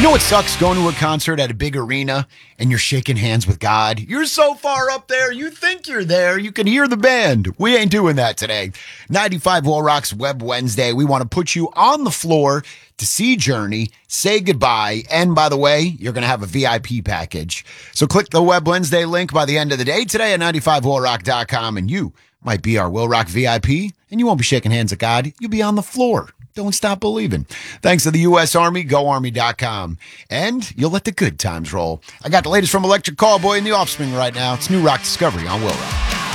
You know what sucks? Going to a concert at a big arena and you're shaking hands with God. You're so far up there, you think you're there. You can hear the band. We ain't doing that today. 95 Will Rock's Web Wednesday. We want to put you on the floor to see Journey, say goodbye, and by the way, you're going to have a VIP package. So click the Web Wednesday link by the end of the day today at 95willrock.com, and you might be our Will Rock VIP, and you won't be shaking hands with God. You'll be on the floor. Don't stop believing. Thanks to the U.S. Army, GoArmy.com. And you'll let the good times roll. I got the latest from Electric Callboy and the Offspring right now. It's New Rock Discovery on Will Rock.